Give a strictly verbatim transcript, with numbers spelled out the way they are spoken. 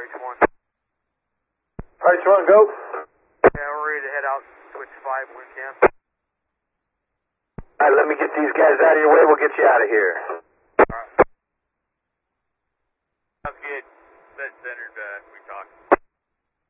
X one. X one, go. Yeah, we're ready to head out. Switch five, wind cam. Alright, let me get these guys out of your way. We'll get you out of here.